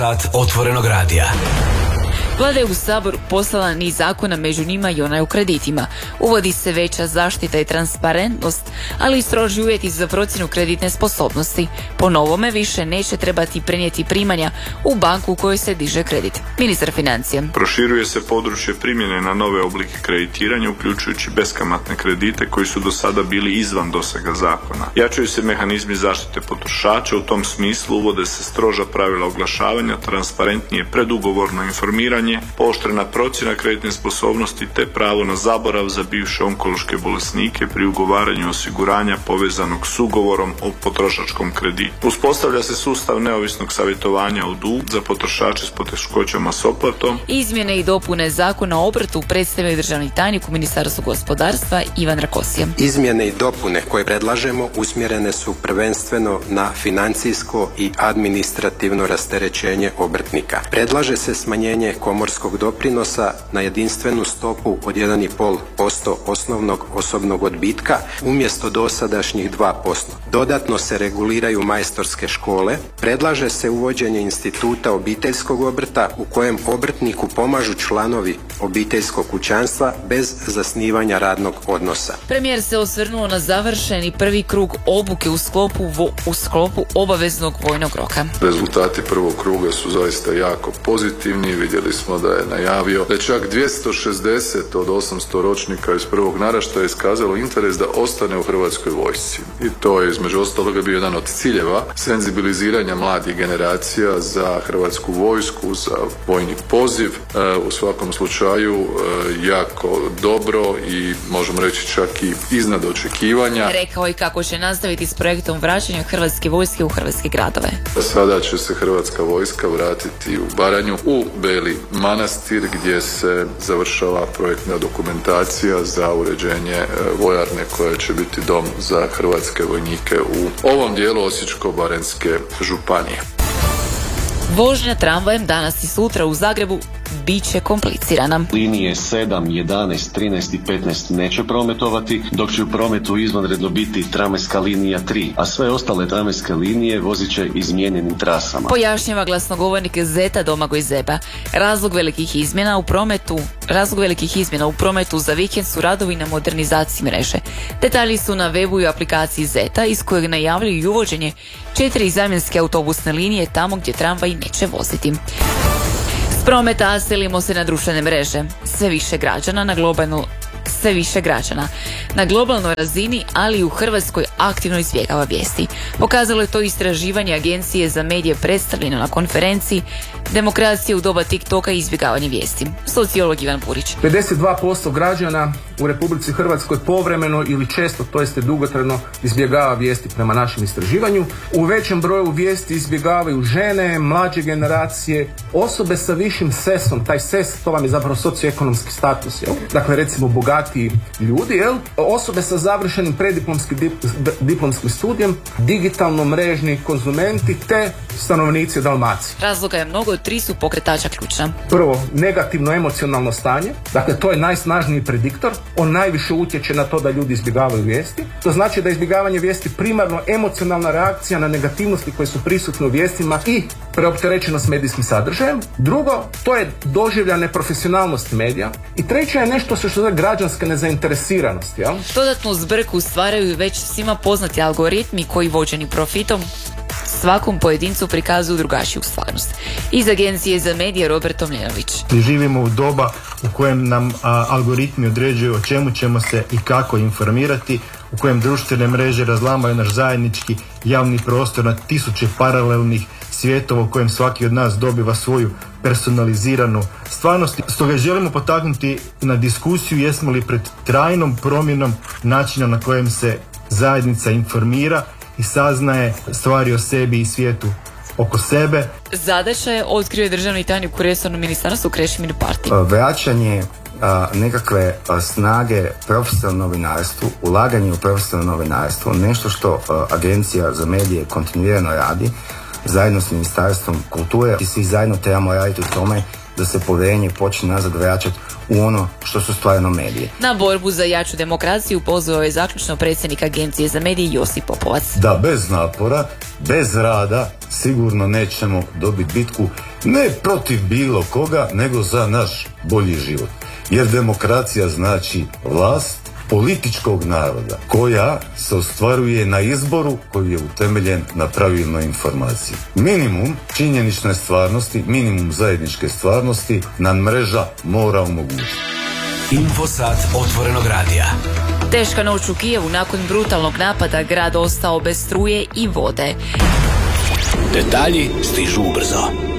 Sat otvorenog radija. Vlada je u Sabor poslala niz zakona, među njima i onaj o kreditima. Uvodi se veća zaštita i transparentnost, ali i stroži uvjeti za procjenu kreditne sposobnosti. Po novome više neće trebati prenijeti primanja u banku u kojoj se diže kredit. Ministar financija. Proširuje se područje primjene na nove oblike kreditiranja, uključujući beskamatne kredite koji su do sada bili izvan dosega zakona. Jačaju se mehanizmi zaštite potrošača, u tom smislu uvode se stroža pravila oglašavanja, transparentnije predugovorno informiranje, pooštrena procjena kreditne sposobnosti te pravo na zaborav za bivše onkološke bolesnike pri ugovaranju osiguranja povezanog s ugovorom o potrošačkom kreditu. Uspostavlja se sustav neovisnog savjetovanja o dugu za potrošače s poteškoćama s otplatom. Izmjene i dopune Zakona o obrtu predstavio državni tajnik u Ministarstvu gospodarstva Ivan Rakosija. Izmjene i dopune koje predlažemo usmjerene su prvenstveno na financijsko i administrativno rasterećenje obrtnika. Predlaže se smanjenje komorskog doprinosa na jedinstvenu stopu od 1,5% osnovnog osobnog odbitka umjesto dosadašnjih 2%. Dodatno se reguliraju majstorske škole. Predlaže se uvođenje instituta obiteljskog obrta u kojem obrtniku pomažu članovi obiteljskog kućanstva bez zasnivanja radnog odnosa. Premijer se osvrnuo na završeni prvi krug obuke u sklopu obaveznog vojnog roka. Rezultati prvog kruga su zaista jako pozitivni. Vidjeli smo da je najavio da čak 260 od 800 ročnika iz prvog naraštaja iskazalo interes da ostane u Hrvatskoj vojsci. I to je između ostaloga bio jedan od ciljeva senzibiliziranja mladih generacija za Hrvatsku vojsku, za vojni poziv. U svakom slučaju jako dobro i možemo reći čak i iznad očekivanja. Rekao je kako će nastaviti s projektom vraćanja Hrvatske vojske u hrvatske gradove. Sada će se Hrvatska vojska vratiti u Baranju, u Beli Manastir, gdje se završava projektna dokumentacija za uređenje vojarne koja će biti dom za hrvatske vojnike u ovom dijelu Osječko-baranjske županije. Vožnja tramvajem danas i sutra u Zagrebu bit će komplicirana. Linije 7, 11, 13 i 15 neće prometovati, dok će u prometu izvanredno biti tramvajska linija 3, a sve ostale tramvajske linije vozit će izmijenjenim trasama. Pojašnjava glasnogovornik Zeta Domagoj Zeba. Razlog velikih izmjena u prometu za vikend su radovi na modernizaciji mreže. Detalji su na webu i aplikaciji Zeta, iz kojeg najavljuju i uvođenje 4 zamjenske autobusne linije tamo gdje tramvaj neće voziti. S prometa selimo se na društvene mreže. Sve više građana na globalnoj razini, ali i u Hrvatskoj aktivno izbjegava vijesti. Pokazalo je to istraživanje Agencije za medije predstavljeno na konferenciji Demokracija u doba TikToka i izbjegavanje vijesti. Sociolog Ivan Purić. 52% građana u Republici Hrvatskoj povremeno ili često, to jest dugotrajno, izbjegava vijesti prema našem istraživanju. U većem broju vijesti izbjegavaju žene, mlađe generacije, osobe sa višim sesom. Taj ses, to vam je zapravo socioekonomski status, jel? Dakle, recimo bogatiji ljudi, jel? Osobe sa završenim preddiplomskim studijem, digitalno mrežni konzumenti te stanovnici Dalmacije. Razloga je mnogo, 3 su pokretača ključna. Prvo, negativno emocionalno stanje. Dakle, to je najsnažniji prediktor. On najviše utječe na to da ljudi izbjegavaju vijesti. To znači da je izbjegavanje vijesti primarno emocionalna reakcija na negativnosti koje su prisutne u vijestima i preopterećenost medijskim sadržajem. Drugo, to je doživlja neprofesionalnosti medija. I treće je nešto što zove građanska nezainteresiranost. Jel? Dodatnu zbrku stvaraju već svima poznati algoritmi koji vođeni profitom svakom pojedincu prikazuju drugačiju stvarnost. Iz Agencije za medije Robert Tomljenović. Živimo u doba u kojem nam algoritmi određuju o čemu ćemo se i kako informirati, u kojem društvene mreže razlamaju naš zajednički javni prostor na tisuće paralelnih svjetova u kojem svaki od nas dobiva svoju personaliziranu stvarnost. Stoga želimo potaknuti na diskusiju jesmo li pred trajnom promjenom načina na kojem se zajednica informira i saznaje stvari o sebi i svijetu oko sebe. Zadaća je, otkrio je državni tajnik u resornom ministarstvu Krešimir Parti. Vraćanje nekakve snage profesionalnom novinarstvu, ulaganje u profesionalno novinarstvo, nešto što Agencija za medije kontinuirano radi zajedno s Ministarstvom kulture i svi zajedno trebamo raditi u tome da se povjerenje počne nazad vraćati u ono što su stvarno medije. Na borbu za jaču demokraciju pozvao je zaključno predsjednik Agencije za medije Josip Popovac. Da bez napora, bez rada sigurno nećemo dobiti bitku Ne protiv bilo koga, nego za naš bolji život. Jer demokracija znači vlast političkog naroda koja se ostvaruje na izboru koji je utemeljen na pravilnoj informaciji. Minimum činjenične stvarnosti, minimum zajedničke stvarnosti nam mreža mora omogućiti. Infosat otvorenog radija. Teška noć u Kijevu, nakon brutalnog napada grad ostao bez struje i vode. Detalji stižu ubrzo.